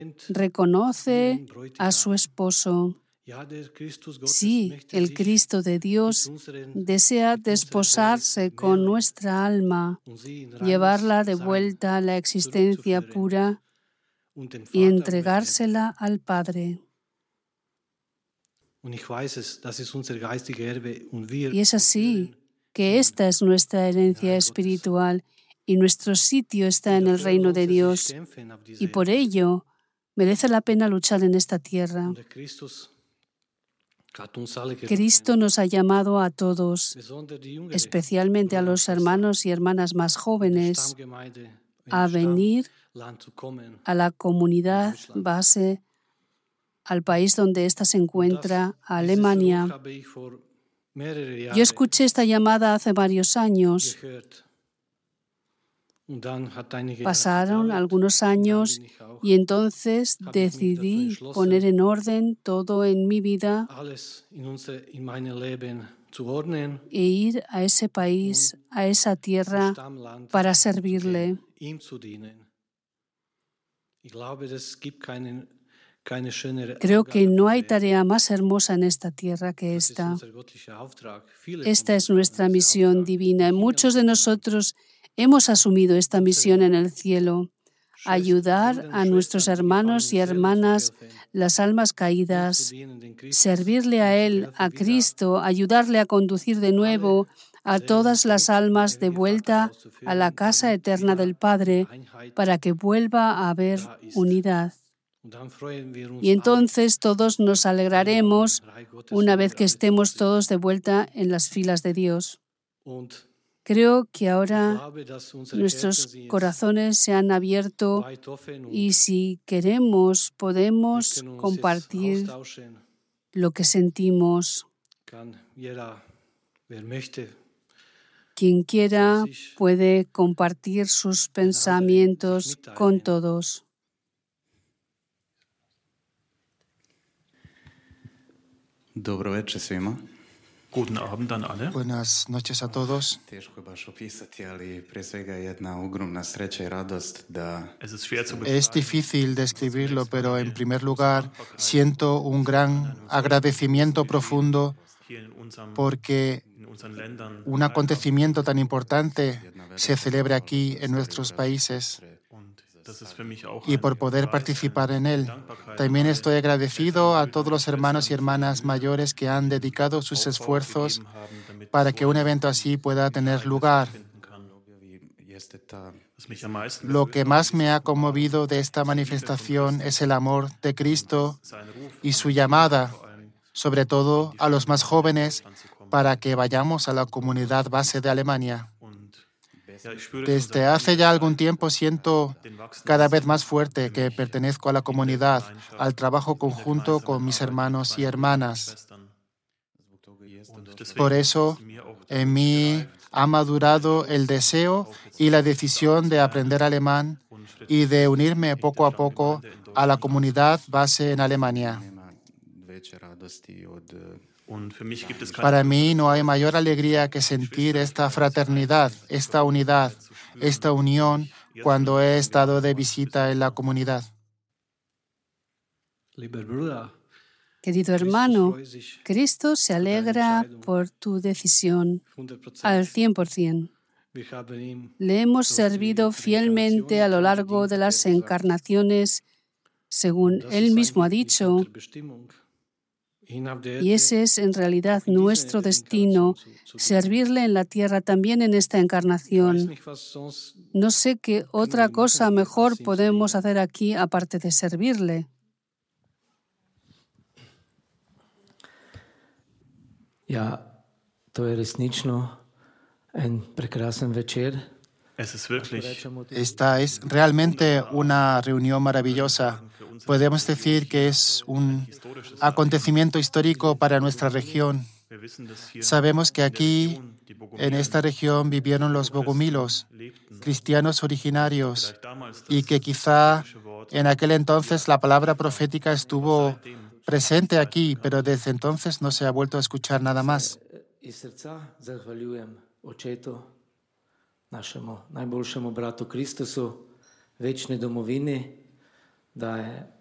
reconoce a su esposo. Sí, el Cristo de Dios desea desposarse con nuestra alma, llevarla de vuelta a la existencia pura y entregársela al Padre. Y es así que esta es nuestra herencia espiritual y nuestro sitio está en el reino de Dios. Y por ello merece la pena luchar en esta tierra. Cristo nos ha llamado a todos, especialmente a los hermanos y hermanas más jóvenes, a venir a la comunidad base, al país donde ésta se encuentra, a Alemania. Yo escuché esta llamada hace varios años. Pasaron algunos años y entonces decidí poner en orden todo en mi vida e ir a ese país, a esa tierra, para servirle. Creo que no hay tarea más hermosa en esta tierra que esta. Esta es nuestra misión divina y muchos de nosotros hemos asumido esta misión en el cielo: ayudar a nuestros hermanos y hermanas, las almas caídas, servirle a Él, a Cristo, ayudarle a conducir de nuevo a todas las almas de vuelta a la casa eterna del Padre, para que vuelva a haber unidad. Y entonces todos nos alegraremos una vez que estemos todos de vuelta en las filas de Dios. Creo que ahora nuestros corazones se han abierto y si queremos podemos compartir lo que sentimos. Quien quiera puede compartir sus pensamientos con todos. Dobro večer svima. Guten Abend an alle. Buenas noches a todos. Es difícil describirlo, pero en primer lugar siento un gran agradecimiento profundo porque un acontecimiento tan importante se celebra aquí en nuestros países y por poder participar en él. También estoy agradecido a todos los hermanos y hermanas mayores que han dedicado sus esfuerzos para que un evento así pueda tener lugar. Lo que más me ha conmovido de esta manifestación es el amor de Cristo y su llamada, sobre todo a los más jóvenes, para que vayamos a la comunidad base de Alemania. Desde hace ya algún tiempo siento cada vez más fuerte que pertenezco a la comunidad, al trabajo conjunto con mis hermanos y hermanas. Por eso, en mí ha madurado el deseo y la decisión de aprender alemán y de unirme poco a poco a la comunidad base en Alemania. Para mí no hay mayor alegría que sentir esta fraternidad, esta unidad, esta unión cuando he estado de visita en la comunidad. Querido hermano, Cristo se alegra por tu decisión al 100%. Le hemos servido fielmente a lo largo de las encarnaciones, según Él mismo ha dicho. Y ese es en realidad nuestro destino, servirle en la tierra también en esta encarnación. No sé qué otra cosa mejor podemos hacer aquí aparte de servirle. Esta es realmente una reunión maravillosa. Podemos decir que es un acontecimiento histórico para nuestra región. Sabemos que aquí, en esta región, vivieron los bogomilos, cristianos originarios, y que quizá en aquel entonces la palabra profética estuvo presente aquí, pero desde entonces no se ha vuelto a escuchar nada más. Našemu najboljšemu bratu Kristusu, večni domovini, Da